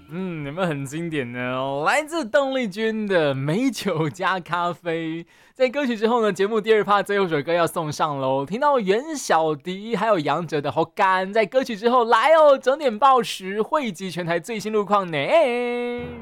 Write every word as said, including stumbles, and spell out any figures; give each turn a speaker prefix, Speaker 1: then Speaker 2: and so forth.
Speaker 1: 嗯，有没有很经典呢？来自邓丽君的《美酒加咖啡》。在歌曲之后呢，节目第二趴最后一首歌要送上喽。听到袁小迪还有杨哲的好感，在歌曲之后来哦，整点报时汇集全台最新路况呢。